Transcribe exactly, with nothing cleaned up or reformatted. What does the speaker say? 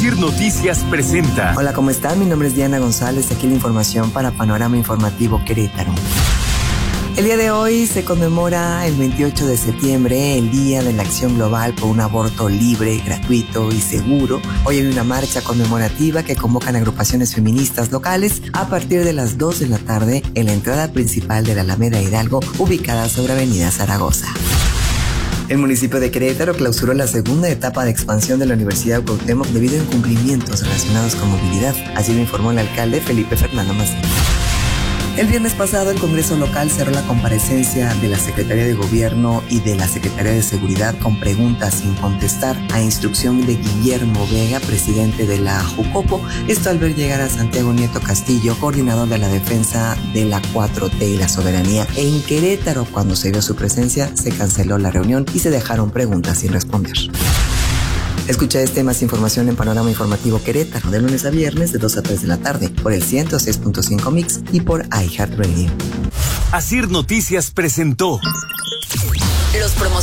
Asir Noticias presenta. Hola, ¿cómo están? Mi nombre es Diana González, aquí la información para Panorama Informativo Querétaro. El día de hoy se conmemora el veintiocho de septiembre, el Día de la Acción Global por un Aborto Libre, Gratuito y Seguro. Hoy hay una marcha conmemorativa que convocan agrupaciones feministas locales a partir de las dos de la tarde en la entrada principal de la Alameda Hidalgo, ubicada sobre Avenida Zaragoza. El municipio de Querétaro clausuró la segunda etapa de expansión de la Universidad Cuauhtémoc debido a incumplimientos relacionados con movilidad. Así lo informó el alcalde Felipe Fernando Macías. El viernes pasado, el Congreso local cerró la comparecencia de la Secretaría de Gobierno y de la Secretaría de Seguridad con preguntas sin contestar a instrucción de Guillermo Vega, presidente de la Jucopo. Esto al ver llegar a Santiago Nieto Castillo, coordinador de la defensa de la cuatro T y la soberanía. En Querétaro, cuando se dio su presencia, se canceló la reunión y se dejaron preguntas sin responder. Escucha este más información en Panorama Informativo Querétaro de lunes a viernes de dos a tres de la tarde por el ciento seis punto cinco Mix y por iHeartRadio. Asir Noticias presentó. Los